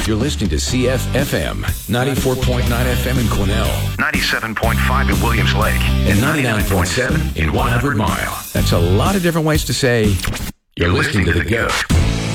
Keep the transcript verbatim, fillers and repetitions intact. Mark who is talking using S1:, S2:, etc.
S1: You're listening to C F F M, ninety-four point nine F M in Cornell,
S2: ninety-seven point five in Williams Lake,
S1: and ninety-nine point seven in one hundred Mile. That's a lot of different ways to say you're listening to The Go.